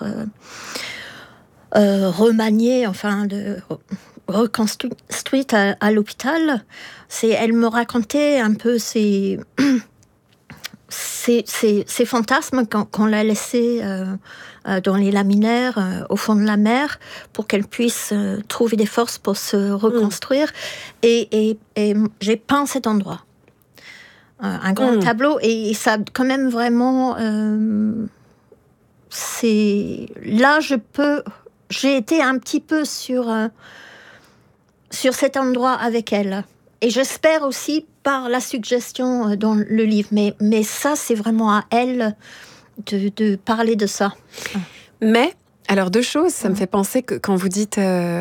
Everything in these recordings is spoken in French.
remaniée, reconstruite à l'hôpital. Elle me racontait un peu ses fantasmes qu'on l'a laissée dans les laminaires, au fond de la mer, pour qu'elle puisse trouver des forces pour se reconstruire. Et j'ai peint cet endroit. Un grand tableau, et ça quand même vraiment... Là, j'ai été un petit peu sur cet endroit avec elle. Et j'espère aussi par la suggestion dans le livre. Mais ça, c'est vraiment à elle de parler de ça. Mais, alors 2 choses, ça me fait penser que quand vous dites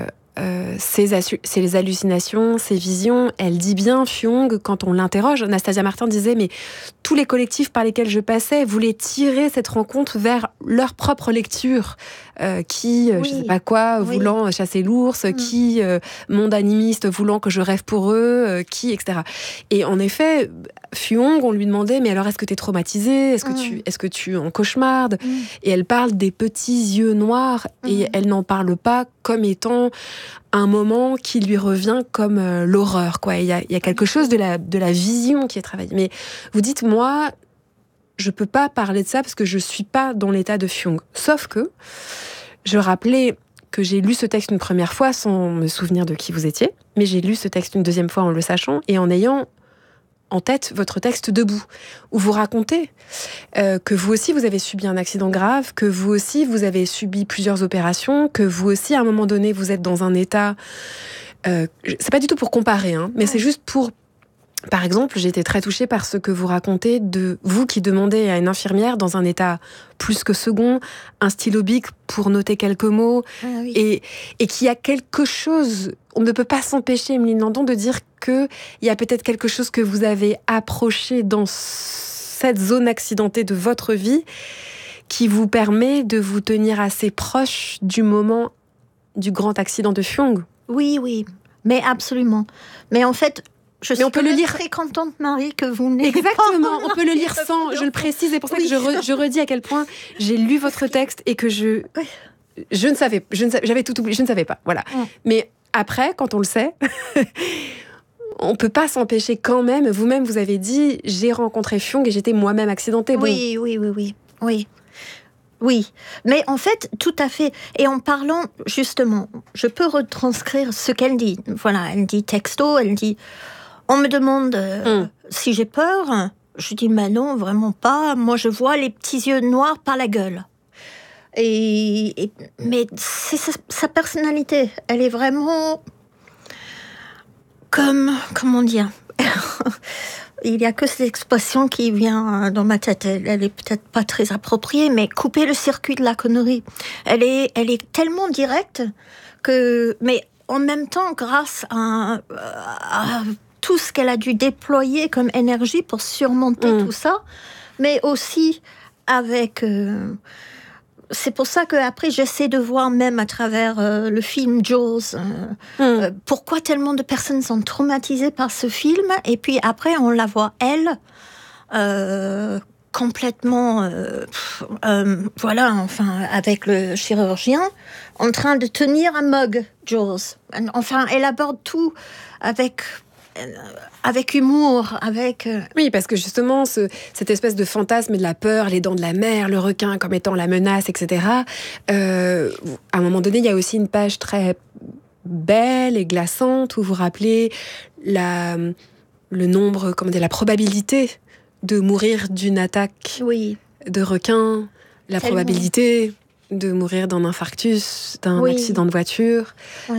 ces hallucinations, ces visions, elle dit bien, Fuyong, quand on l'interroge, Nastasia Martin disait, mais tous les collectifs par lesquels je passais voulaient tirer cette rencontre vers leur propre lecture, je sais pas quoi, voulant chasser l'ours, qui, monde animiste, voulant que je rêve pour eux, etc. Et en effet, Fuyong, on lui demandait, mais alors est-ce que tu es traumatisée ? Est-ce que tu en cauchemardes ? Et elle parle des petits yeux noirs, et elle n'en parle pas comme étant un moment qui lui revient comme l'horreur, quoi. Il y a quelque chose de la vision qui est travaillée. Mais vous dites, moi, je peux pas parler de ça parce que je suis pas dans l'état de Fuyong. Sauf que je rappelais que j'ai lu ce texte une première fois sans me souvenir de qui vous étiez, mais j'ai lu ce texte une deuxième fois en le sachant et en ayant en tête votre texte Debout, où vous racontez que vous aussi vous avez subi un accident grave, que vous aussi vous avez subi plusieurs opérations, que vous aussi à un moment donné vous êtes dans un état... c'est pas du tout pour comparer, mais c'est juste pour... Par exemple, j'ai été très touchée par ce que vous racontez de vous qui demandez à une infirmière dans un état plus que second, un stylo bic pour noter quelques mots, et qu'il y a quelque chose, on ne peut pas s'empêcher, Emeline Landon, de dire qu'il y a peut-être quelque chose que vous avez approché dans cette zone accidentée de votre vie qui vous permet de vous tenir assez proche du moment du grand accident de Fuyong. Oui, mais absolument. Mais en fait... Je suis très contente, Marie, que vous n'ayez Exactement, on peut le lire sans, je le précise, c'est pour ça que je redis à quel point j'ai lu votre texte et que je ne savais, j'avais tout oublié, je ne savais pas, voilà. Mais après, quand on le sait, on peut pas s'empêcher quand même, vous-même vous avez dit, j'ai rencontré Fuyong et j'étais moi-même accidentée. Oui. Oui, mais en fait, tout à fait. Et en parlant, justement, je peux retranscrire ce qu'elle dit. Voilà, elle dit texto, elle dit... On me demande si j'ai peur. Je dis, mais non, vraiment pas. Moi, je vois les petits yeux noirs par la gueule. Mais c'est sa personnalité. Elle est vraiment comment dire Il n'y a que cette expression qui vient dans ma tête. Elle est peut-être pas très appropriée, mais couper le circuit de la connerie. Elle est tellement directe mais en même temps, grâce à tout ce qu'elle a dû déployer comme énergie pour surmonter tout ça, mais aussi avec... c'est pour ça qu'après, j'essaie de voir même à travers le film Jaws, pourquoi tellement de personnes sont traumatisées par ce film, et puis après, on la voit, elle, complètement, avec le chirurgien, en train de tenir un mug, Jaws. Enfin, elle aborde tout avec humour, Oui, parce que justement, cette espèce de fantasme et de la peur, les dents de la mer, le requin comme étant la menace, etc. À un moment donné, il y a aussi une page très belle et glaçante où vous rappelez le nombre, la probabilité de mourir d'une attaque de requin, la probabilité de mourir d'un infarctus, d'un accident de voiture.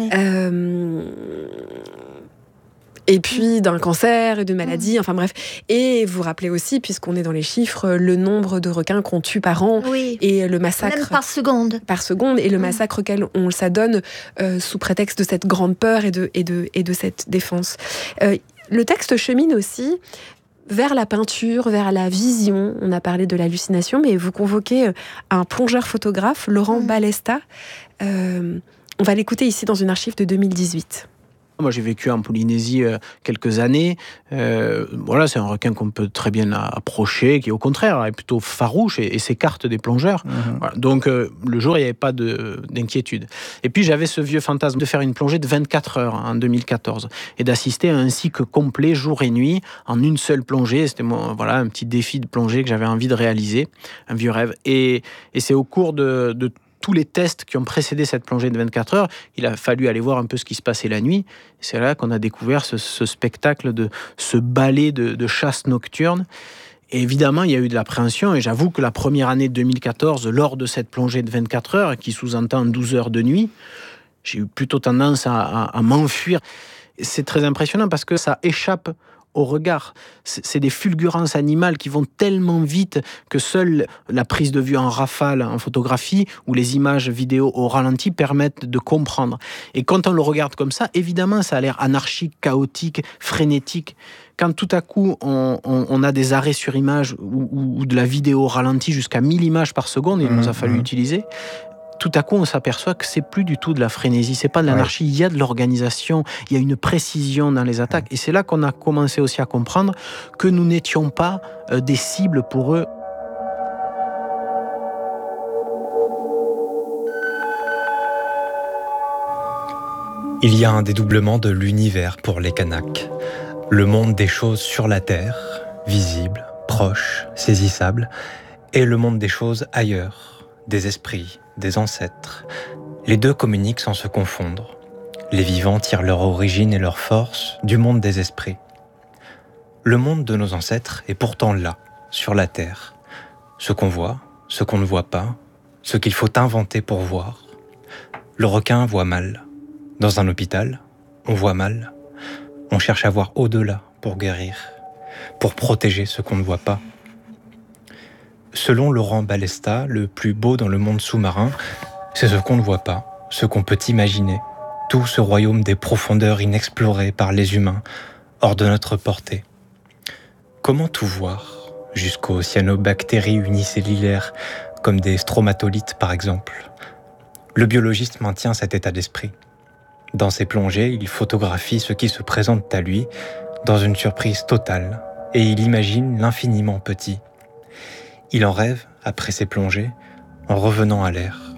Et puis d'un cancer et de maladies, enfin bref. Et vous rappelez aussi, puisqu'on est dans les chiffres, le nombre de requins qu'on tue par an et le massacre... Même par seconde. Par seconde, et le massacre auquel on s'adonne sous prétexte de cette grande peur et de cette défense. Le texte chemine aussi vers la peinture, vers la vision. On a parlé de l'hallucination, mais vous convoquez un plongeur photographe, Laurent Balesta. On va l'écouter ici dans une archive de 2018. Moi, j'ai vécu en Polynésie quelques années. Voilà, c'est un requin qu'on peut très bien approcher, qui au contraire est plutôt farouche et s'écarte des plongeurs. Voilà. Donc, le jour, il n'y avait pas d'inquiétude. Et puis, j'avais ce vieux fantasme de faire une plongée de 24 heures en 2014 et d'assister à un cycle complet, jour et nuit, en une seule plongée. C'était voilà, un petit défi de plongée que j'avais envie de réaliser, un vieux rêve. Et c'est au cours de tous les tests qui ont précédé cette plongée de 24 heures, il a fallu aller voir un peu ce qui se passait la nuit. C'est là qu'on a découvert ce spectacle, ce ballet de chasse nocturne. Et évidemment, il y a eu de l'appréhension. Et j'avoue que la première année de 2014, lors de cette plongée de 24 heures, qui sous-entend 12 heures de nuit, j'ai eu plutôt tendance à m'enfuir. C'est très impressionnant parce que ça échappe au regard. C'est des fulgurances animales qui vont tellement vite que seule la prise de vue en rafale, en photographie, ou les images vidéo au ralenti permettent de comprendre. Et quand on le regarde comme ça, évidemment, ça a l'air anarchique, chaotique, frénétique. Quand tout à coup, on a des arrêts sur image ou de la vidéo au ralenti jusqu'à 1000 images par seconde, il nous a fallu utiliser. Tout à coup, on s'aperçoit que c'est plus du tout de la frénésie, c'est pas de l'anarchie, il y a de l'organisation, il y a une précision dans les attaques. Et c'est là qu'on a commencé aussi à comprendre que nous n'étions pas des cibles pour eux. Il y a un dédoublement de l'univers pour les Kanaks. Le monde des choses sur la Terre, visible, proche, saisissable, et le monde des choses ailleurs, des esprits, des ancêtres. Les deux communiquent sans se confondre. Les vivants tirent leur origine et leur force du monde des esprits. Le monde de nos ancêtres est pourtant là, sur la Terre. Ce qu'on voit, ce qu'on ne voit pas, ce qu'il faut inventer pour voir. Le requin voit mal. Dans un hôpital, on voit mal. On cherche à voir au-delà pour guérir, pour protéger ce qu'on ne voit pas. Selon Laurent Balesta, le plus beau dans le monde sous-marin, c'est ce qu'on ne voit pas, ce qu'on peut imaginer, tout ce royaume des profondeurs inexplorées par les humains, hors de notre portée. Comment tout voir, jusqu'aux cyanobactéries unicellulaires, comme des stromatolites par exemple? Le biologiste maintient cet état d'esprit. Dans ses plongées, il photographie ce qui se présente à lui, dans une surprise totale, et il imagine l'infiniment petit. Il en rêve, après ses plongées, en revenant à l'air.